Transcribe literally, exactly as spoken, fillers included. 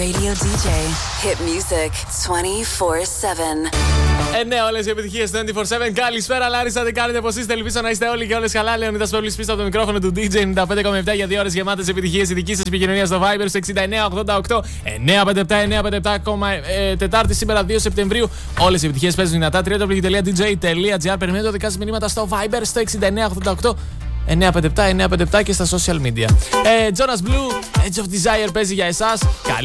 Radio ντι τζέι. Hit music twenty-four seven. Ε, ναι, όλες οι επιτυχίες twenty-four seven. Καλησπέρα, Λάρισα, τι κάνετε, πώς είστε? Ελπίζω να είστε όλοι και όλες καλά. Λεωνίδας Παύλης πίσω από το μικρόφωνο του ντι τζέι ενενήντα πέντε κόμμα επτά για δύο ώρες γεμάτες επιτυχίες. Η δική σας επικοινωνία στο Viber στο εξήντα εννέα ογδόντα οκτώ εννιακόσια πενήντα επτά εννιακόσια πενήντα επτά. Τετάρτη σήμερα δύο Σεπτεμβρίου. Όλες οι επιτυχίες παίζουν δυνατά. double-u double-u double-u τελεία ντι τζέι τελεία τζι άρ. Περιμένετε δικά σας μηνύματα στο Viber στο εξήντα εννέα ογδόντα οκτώ εννιακόσια πενήντα επτά εννιακόσια πενήντα επτά και στα social media. Ε, Jonas Blue, Edge of Desire παίζει για εσάς.